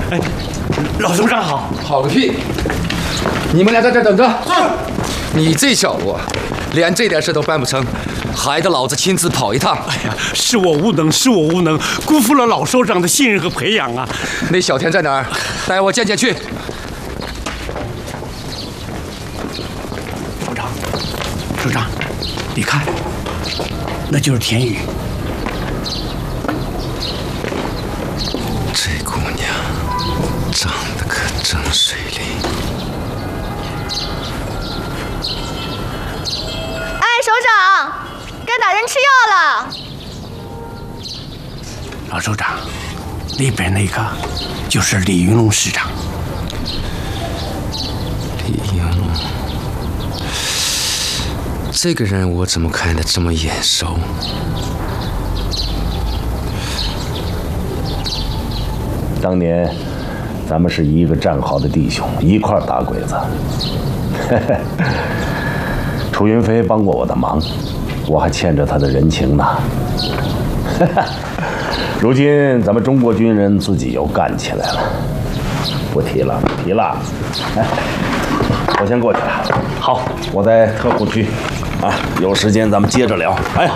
哎，老首长好。 好个屁！你们俩在这等着。你这小子，连这点事都办不成，还得老子亲自跑一趟。 哎呀，是我无能，是我无能，辜负了老首长的信任和培养啊！ 那小田在哪儿？带我见见去。 首长，你看，那就是田雨。 这姑娘长得可真水灵。 哎，首长，该打人吃药了。 老首长，里边那个就是李云龙师长。 李云龙，这个人我怎么看得这么眼熟？ 当年咱们是一个战壕的弟兄，一块打鬼子。楚云飞帮过我的忙，我还欠着他的人情呢。如今咱们中国军人自己又干起来了，不提了，不提了。哎，我先过去了。好，我在特护区，啊，有时间咱们接着聊。哎。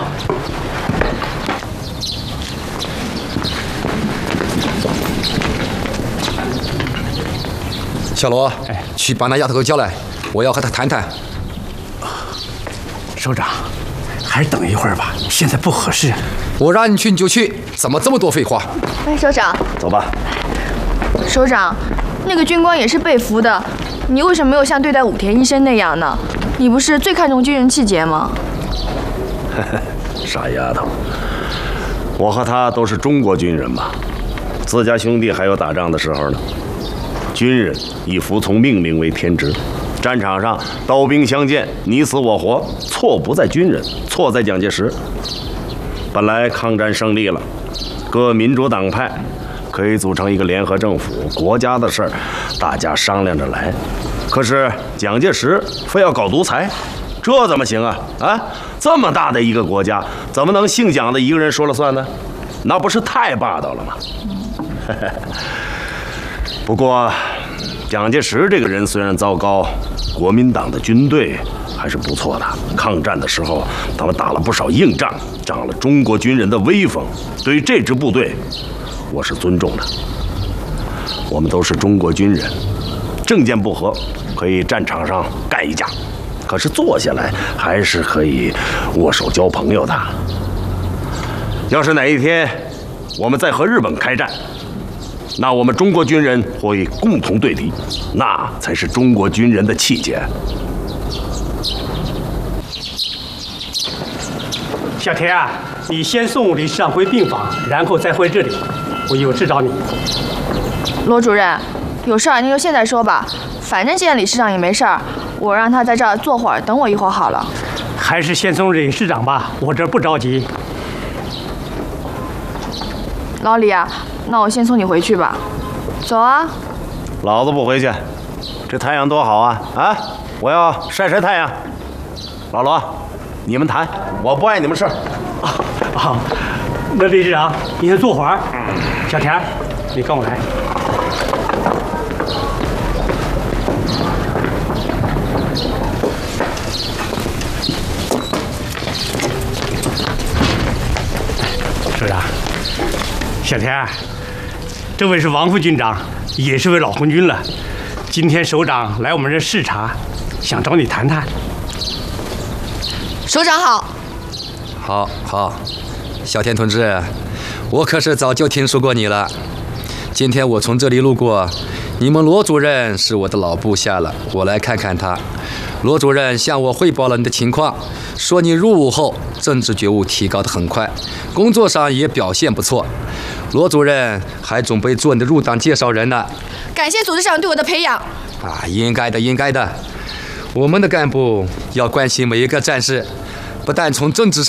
小罗，去把那丫头给我叫来，我要和她谈谈。 首长，还是等一会儿吧，现在不合适。 我让你去你就去，怎么这么多废话？ 哎，首长， 走吧。 首长，那个军官也是被俘的，你为什么没有像对待武田医生那样呢？你不是最看重军人气节吗？ 傻丫头，我和他都是中国军人嘛，自家兄弟还有打仗的时候呢。军人以服从命令为天职，战场上刀兵相见，你死我活，错不在军人，错在蒋介石。本来抗战胜利了，各民主党派可以组成一个联合政府，国家的事儿大家商量着来。可是蒋介石非要搞独裁，这怎么行啊？啊，这么大的一个国家，怎么能姓蒋的一个人说了算呢？那不是太霸道了吗？不过，蒋介石这个人虽然糟糕，国民党的军队还是不错的。抗战的时候，他们打了不少硬仗，长了中国军人的威风。对于这支部队，我是尊重的。我们都是中国军人，政见不合可以战场上干一架，可是坐下来还是可以握手交朋友的。要是哪一天我们再和日本开战，那我们中国军人会共同对敌，那才是中国军人的气节。 小田啊，你先送理事长回病房，然后再回这里，我有事找你。 罗主任，有事儿您就现在说吧，反正现在理事长也没事儿，我让他在这儿坐会儿，等我一会儿好了。 还是先送理事长吧，我这不着急。 老李啊，那我先送你回去吧。走啊。 老子不回去，这太阳多好啊！啊，我要晒晒太阳。老罗，你们谈，我不碍你们事儿。 好，那理事长，你先坐会儿。小田，你跟我来。首长，小田，这位是王副军长，也是位老红军了。今天首长来我们这视察，想找你谈谈。 首长好。 好，小田同志，我可是早就听说过你了。今天我从这里路过，你们罗主任是我的老部下了，我来看看他。罗主任向我汇报了你的情况，说你入伍后政治觉悟提高得很快，工作上也表现不错。罗主任还准备做你的入党介绍人呢。 感谢组织长对我的培养。 应该的。我们的干部要关心每一个战士，不但从政治上